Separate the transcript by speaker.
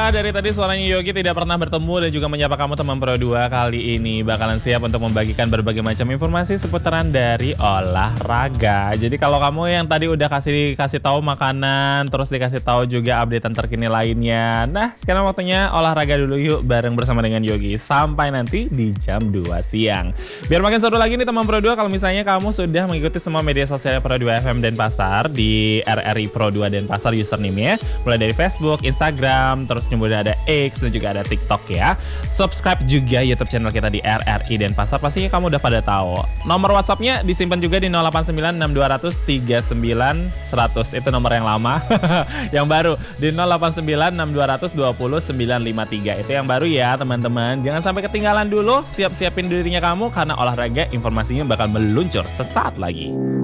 Speaker 1: Baiklah, dari tadi suaranya Yogi tidak pernah bertemu dan juga menyapa kamu teman Pro 2 kali ini bakalan siap untuk membagikan berbagai macam informasi seputaran dari olahraga. Jadi kalau kamu yang tadi udah kasih tahu makanan, terus dikasih tahu juga updatean terkini lainnya. Nah, sekarang waktunya olahraga dulu yuk bareng bersama dengan Yogi sampai nanti di jam 2 siang. Biar makin seru lagi nih teman Pro 2 kalau misalnya kamu sudah mengikuti semua media sosial Pro 2 FM Denpasar di RRI Pro 2 Denpasar username-nya, mulai dari Facebook, Instagram, terus kemudian ada X dan juga ada TikTok ya. Subscribe juga YouTube channel kita di RRI Denpasar. Pastinya kamu udah pada tahu. Nomor WhatsApp-nya disimpan juga di 0896203100. Itu nomor yang lama. Yang baru di 0896200953. Itu yang baru ya teman-teman. Jangan sampai ketinggalan dulu. Siap-siapin dirinya kamu karena olahraga informasinya bakal meluncur sesaat lagi.